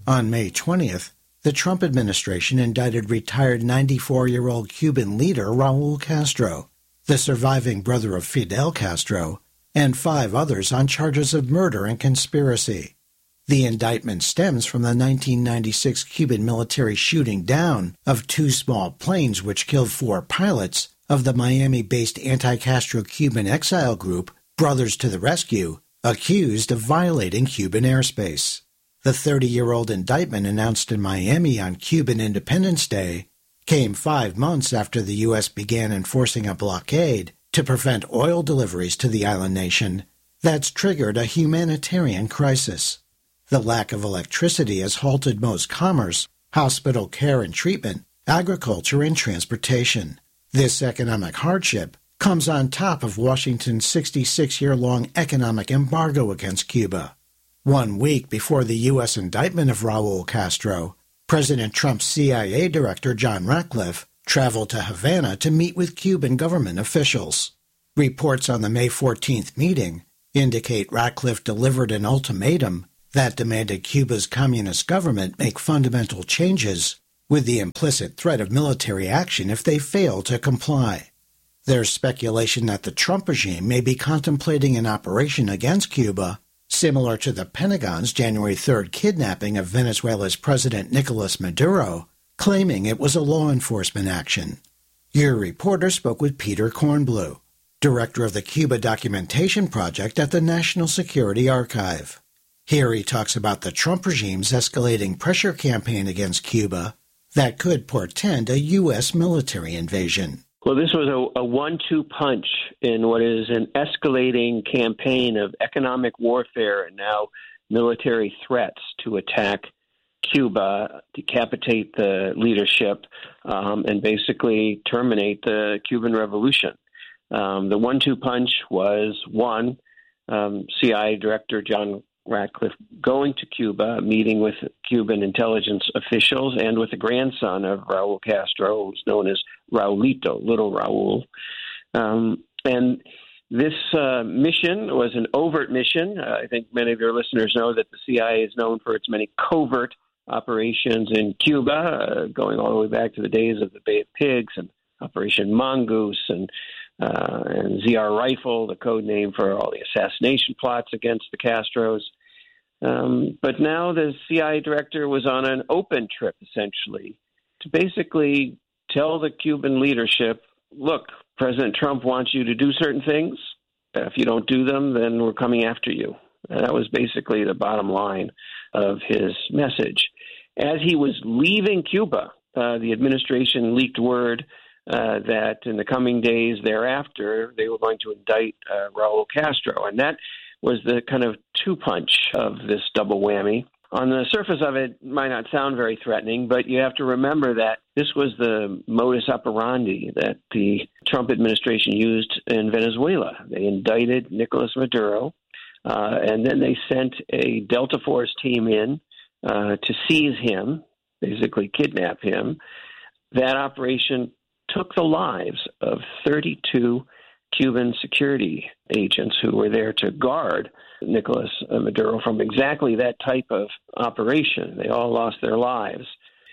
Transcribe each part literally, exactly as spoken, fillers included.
On May twentieth, the Trump administration indicted retired ninety-four-year-old Cuban leader Raul Castro, the surviving brother of Fidel Castro, and five others on charges of murder and conspiracy. The indictment stems from the nineteen ninety-six Cuban military shooting down of two small planes which killed four pilots of the Miami-based anti-Castro Cuban exile group Brothers to the Rescue, accused of violating Cuban airspace. The thirty-year-old indictment announced in Miami on Cuban Independence Day came five months after the U S began enforcing a blockade to prevent oil deliveries to the island nation that's triggered a humanitarian crisis. The lack of electricity has halted most commerce, hospital care and treatment, agriculture and transportation. This economic hardship comes on top of Washington's sixty-six-year-long economic embargo against Cuba. One week before the U S indictment of Raul Castro, President Trump's C I A Director John Ratcliffe traveled to Havana to meet with Cuban government officials. Reports on the May fourteenth meeting indicate Ratcliffe delivered an ultimatum that demanded Cuba's communist government make fundamental changes with the implicit threat of military action if they fail to comply. There's speculation that the Trump regime may be contemplating an operation against Cuba similar to the Pentagon's January third kidnapping of Venezuela's President Nicolas Maduro, claiming it was a law enforcement action. Your reporter spoke with Peter Kornblue, director of the Cuba Documentation Project at the National Security Archive. Here he talks about the Trump regime's escalating pressure campaign against Cuba that could portend a U S military invasion. Well, this was a, a one two punch in what is an escalating campaign of economic warfare and now military threats to attack Cuba, decapitate the leadership, um, and basically terminate the Cuban Revolution. Um, the one two punch was, one, um, C I A Director John Ratcliffe going to Cuba, meeting with Cuban intelligence officials and with the grandson of Raul Castro, who's known as Raulito, Little Raul. Um, and this uh, mission was an overt mission. Uh, I think many of your listeners know that the C I A is known for its many covert operations in Cuba, uh, going all the way back to the days of the Bay of Pigs and Operation Mongoose and Uh, and Z R Rifle, the code name for all the assassination plots against the Castros. Um, but now the C I A director was on an open trip, essentially, to basically tell the Cuban leadership, look, President Trump wants you to do certain things. If you don't do them, then we're coming after you. And that was basically the bottom line of his message. As he was leaving Cuba, uh, the administration leaked word Uh, that in the coming days thereafter, they were going to indict uh, Raul Castro. And that was the kind of two-punch of this double whammy. On the surface of it, it might not sound very threatening, but you have to remember that this was the modus operandi that the Trump administration used in Venezuela. They indicted Nicolas Maduro, uh, and then they sent a Delta Force team in uh, to seize him, basically kidnap him. That operation took the lives of thirty-two Cuban security agents who were there to guard Nicolas Maduro from exactly that type of operation. They all lost their lives.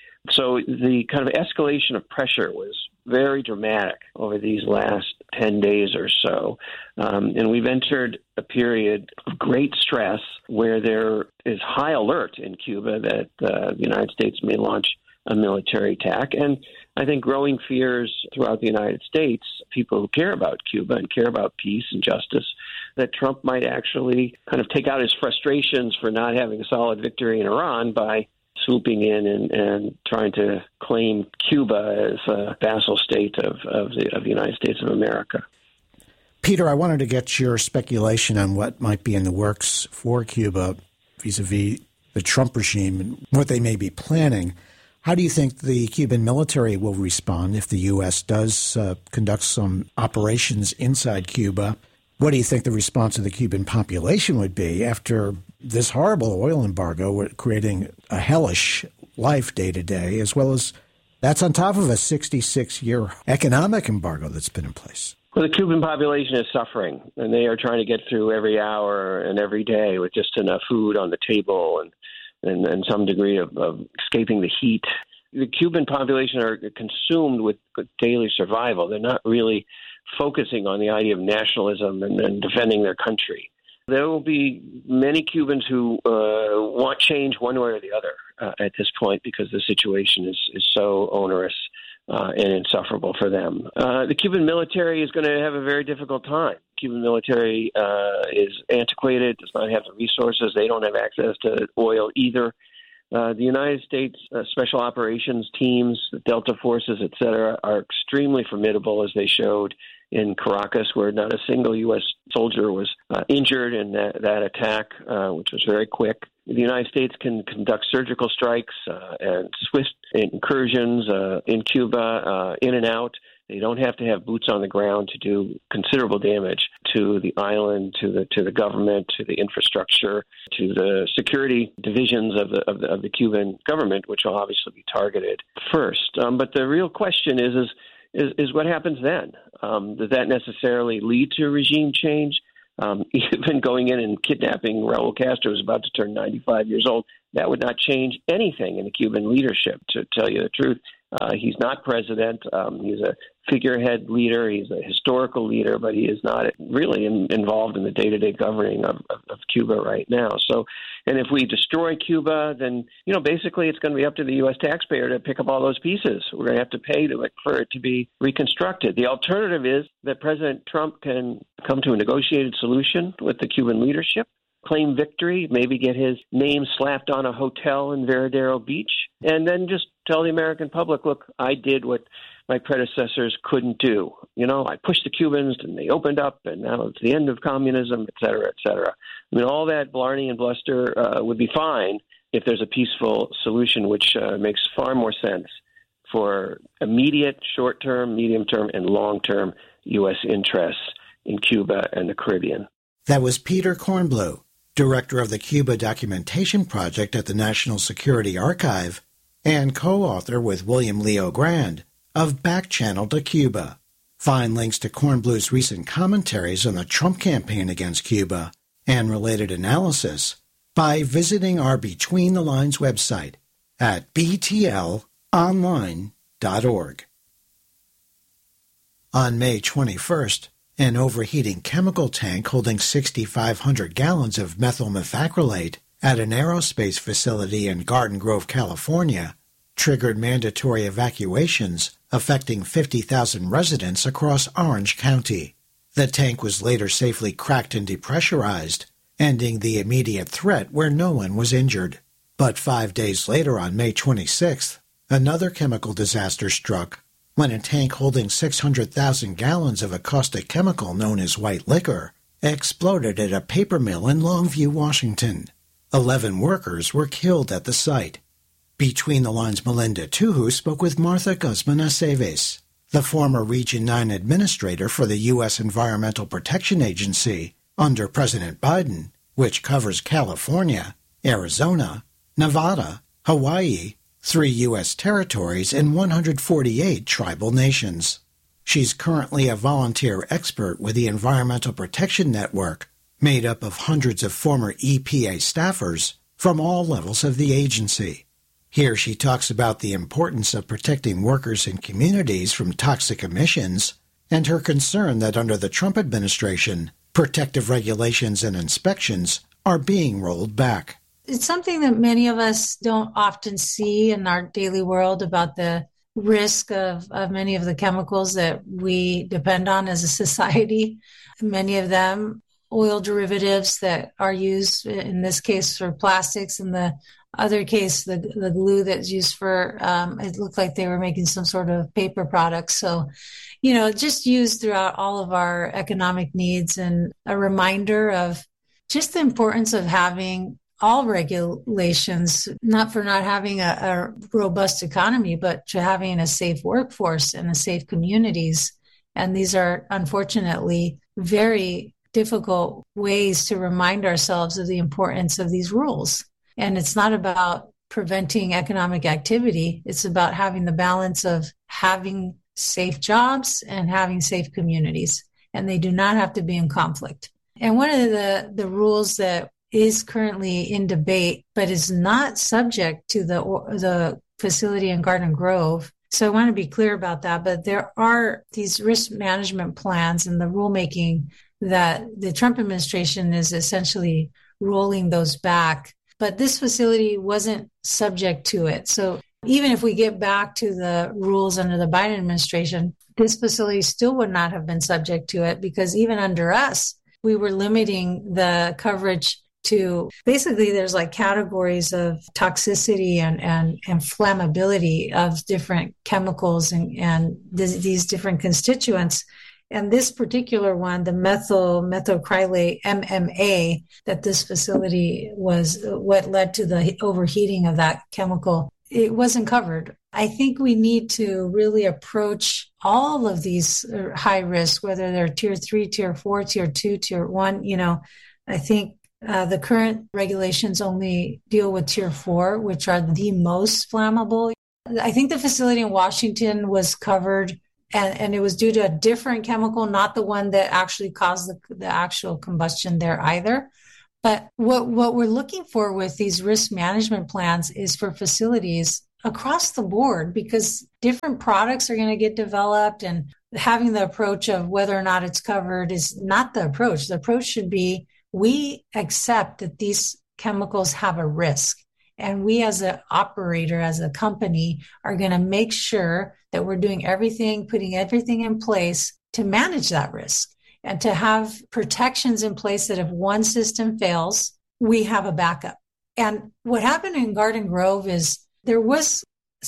So the kind of escalation of pressure was very dramatic over these last ten days or so. Um, and we've entered a period of great stress where there is high alert in Cuba that uh, the United States may launch a military attack. And I think growing fears throughout the United States, people who care about Cuba and care about peace and justice, that Trump might actually kind of take out his frustrations for not having a solid victory in Iran by swooping in and, and trying to claim Cuba as a vassal state of, of, the, of the United States of America. Peter, I wanted to get your speculation on what might be in the works for Cuba vis-a-vis the Trump regime and what they may be planning. How do you think the Cuban military will respond if the U S does uh, conduct some operations inside Cuba? What do you think the response of the Cuban population would be after this horrible oil embargo, creating a hellish life day to day, as well as that's on top of a sixty-six-year economic embargo that's been in place? Well, the Cuban population is suffering, and they are trying to get through every hour and every day with just enough food on the table and and, and some degree of, of escaping the heat. The Cuban population are consumed with daily survival. They're not really focusing on the idea of nationalism and, and defending their country. There will be many Cubans who uh, want change one way or the other uh, at this point because the situation is, is so onerous uh, and insufferable for them. Uh, the Cuban military is going to have a very difficult time. Cuban military uh, is antiquated, does not have the resources. They don't have access to oil either. Uh, the United States uh, Special Operations teams, the Delta Forces, et cetera, are extremely formidable, as they showed in Caracas, where not a single U S soldier was uh, injured in that, that attack, uh, which was very quick. The United States can conduct surgical strikes uh, and swift incursions uh, in Cuba, uh, in and out. They don't have to have boots on the ground to do considerable damage to the island, to the to the government, to the infrastructure, to the security divisions of the of the, of the Cuban government, which will obviously be targeted first. Um, but the real question is is is, is what happens then? Um, does that necessarily lead to regime change? Um, even going in and kidnapping Raul Castro, who's about to turn ninety-five years old, that would not change anything in the Cuban leadership, to tell you the truth. Uh, he's not president. Um, he's a figurehead leader. He's a historical leader, but he is not really in, involved in the day-to-day governing of, of, of Cuba right now. So, and if we destroy Cuba, then, you know, basically it's going to be up to the U S taxpayer to pick up all those pieces. We're going to have to pay to, for it to be reconstructed. The alternative is that President Trump can come to a negotiated solution with the Cuban leadership, claim victory, maybe get his name slapped on a hotel in Veradero Beach, and then just tell the American public, look, I did what my predecessors couldn't do. You know, I pushed the Cubans and they opened up, and now it's the end of communism, et cetera, et cetera. I mean, all that blarney and bluster uh, would be fine if there's a peaceful solution, which uh, makes far more sense for immediate, short-term, medium-term, and long-term U S interests in Cuba and the Caribbean. That was Peter Kornbluh, director of the Cuba Documentation Project at the National Security Archive, and co-author with William Leo Grand of Back Channel to Cuba. Find links to Kornbluh's recent commentaries on the Trump campaign against Cuba and related analysis by visiting our Between the Lines website at b t l online dot org. On May twenty-first, an overheating chemical tank holding six thousand five hundred gallons of methyl methacrylate at an aerospace facility in Garden Grove, California, triggered mandatory evacuations affecting fifty thousand residents across Orange County. The tank was later safely cracked and depressurized, ending the immediate threat where no one was injured. But five days later, on May twenty-sixth, another chemical disaster struck when a tank holding six hundred thousand gallons of a caustic chemical known as white liquor exploded at a paper mill in Longview, Washington. Eleven workers were killed at the site. Between the Lines' Melinda Tuhu spoke with Martha Guzman Aceves, the former Region nine administrator for the U S Environmental Protection Agency under President Biden, which covers California, Arizona, Nevada, Hawaii, three U S territories, and one hundred forty-eight tribal nations. She's currently a volunteer expert with the Environmental Protection Network, made up of hundreds of former E P A staffers from all levels of the agency. Here she talks about the importance of protecting workers and communities from toxic emissions and her concern that under the Trump administration, protective regulations and inspections are being rolled back. It's something that many of us don't often see in our daily world about the risk of, of many of the chemicals that we depend on as a society. Many of them oil derivatives that are used, in this case, for plastics, and the other case, the, the glue that's used for, um, it looked like they were making some sort of paper products. So, you know, just used throughout all of our economic needs, and a reminder of just the importance of having all regulations, not for not having a, a robust economy, but to having a safe workforce and a safe communities. And these are unfortunately very difficult ways to remind ourselves of the importance of these rules. And it's not about preventing economic activity. It's about having the balance of having safe jobs and having safe communities. And they do not have to be in conflict. And one of the, the rules that is currently in debate, but is not subject to the the facility in Garden Grove. So I want to be clear about that. But there are these risk management plans and the rulemaking that the Trump administration is essentially rolling those back. But this facility wasn't subject to it. So even if we get back to the rules under the Biden administration, this facility still would not have been subject to it, because even under us, we were limiting the coverage to basically there's like categories of toxicity and, and, and flammability of different chemicals and, and th- these different constituents. And this particular one, the methyl methacrylate M M A, that this facility was what led to the overheating of that chemical, it wasn't covered. I think we need to really approach all of these high risk, whether they're tier three, tier four, tier two, tier one. You know, I think uh, the current regulations only deal with tier four, which are the most flammable. I think the facility in Washington was covered, and, and it was due to a different chemical, not the one that actually caused the, the actual combustion there either. But what, what we're looking for with these risk management plans is for facilities across the board, because different products are going to get developed, and having the approach of whether or not it's covered is not the approach. The approach should be, we accept that these chemicals have a risk, and we as an operator, as a company, are going to make sure that we're doing everything, putting everything in place to manage that risk, and to have protections in place that if one system fails, we have a backup. And what happened in Garden Grove is there was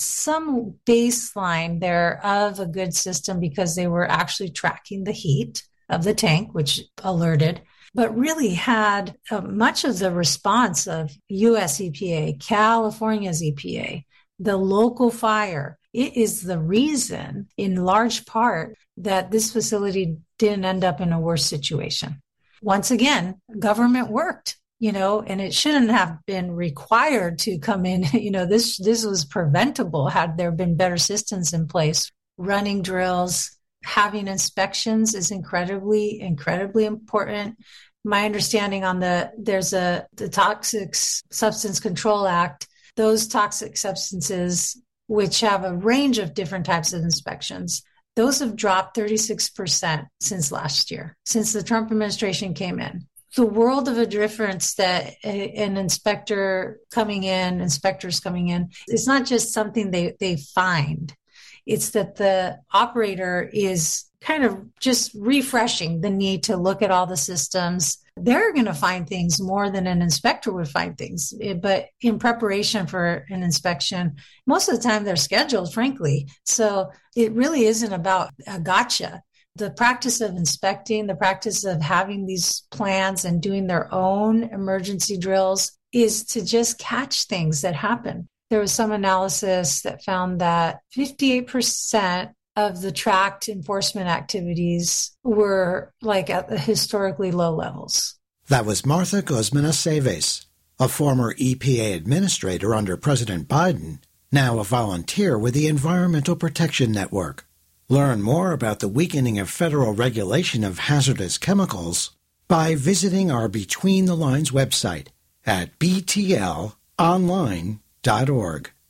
some baseline there of a good system, because they were actually tracking the heat of the tank, which alerted, but really had uh, much of the response of U S E P A, California's E P A, the local fire. It is the reason, in large part, that this facility didn't end up in a worse situation. Once again, government worked, you know, and it shouldn't have been required to come in. You know, this, this was preventable had there been better systems in place. Running drills, having inspections is incredibly, incredibly important. My understanding on the, there's a, the Toxic Substance Control Act, those toxic substances, which have a range of different types of inspections, those have dropped thirty-six percent since last year, since the Trump administration came in. The world of a difference that a, an inspector coming in, inspectors coming in, it's not just something they, they find. It's that the operator is kind of just refreshing the need to look at all the systems. They're going to find things more than an inspector would find things. But in preparation for an inspection, most of the time they're scheduled, frankly. So it really isn't about a gotcha. The practice of inspecting, the practice of having these plans and doing their own emergency drills is to just catch things that happen. There was some analysis that found that fifty-eight percent of the tracked enforcement activities were like at the historically low levels. That was Martha Guzman-Aceves, a former E P A administrator under President Biden, now a volunteer with the Environmental Protection Network. Learn more about the weakening of federal regulation of hazardous chemicals by visiting our Between the Lines website at b t l online dot org.